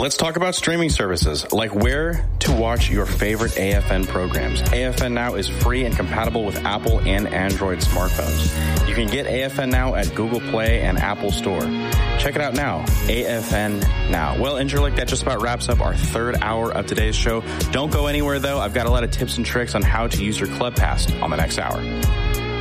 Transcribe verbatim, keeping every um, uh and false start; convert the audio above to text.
Let's talk about streaming services, like where to watch your favorite A F N programs. A F N Now is free and compatible with Apple and Android smartphones. You can get A F N Now at Google Play and Apple Store. Check it out now, A F N Now. Well, Injurelik, that just about wraps up our third hour of today's show. Don't go anywhere, though. I've got a lot of tips and tricks on how to use your Club Pass on the next hour.